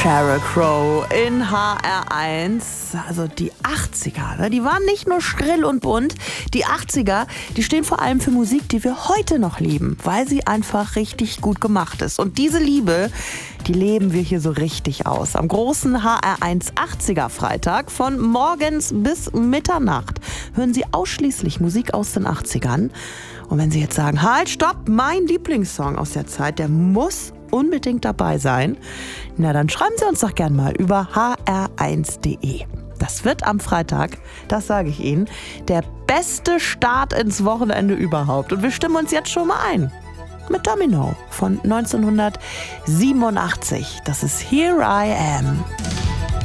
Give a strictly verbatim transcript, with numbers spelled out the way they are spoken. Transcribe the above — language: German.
Sheryl Crow in H R eins. Also die achtziger, ne? Die waren nicht nur schrill und bunt. Die achtziger, die stehen vor allem für Musik, die wir heute noch lieben, weil sie einfach richtig gut gemacht ist. Und diese Liebe, die leben wir hier so richtig aus. Am großen H R eins achtziger Freitag von morgens bis Mitternacht hören Sie ausschließlich Musik aus den achtzigern. Und wenn Sie jetzt sagen, halt, stopp, mein Lieblingssong aus der Zeit, der muss unbedingt dabei sein, na dann schreiben Sie uns doch gern mal über h r eins punkt d e. Das wird am Freitag, das sage ich Ihnen, der beste Start ins Wochenende überhaupt. Und wir stimmen uns jetzt schon mal ein mit Domino von neunzehnhundertsiebenundachtzig. Das ist Here I Am.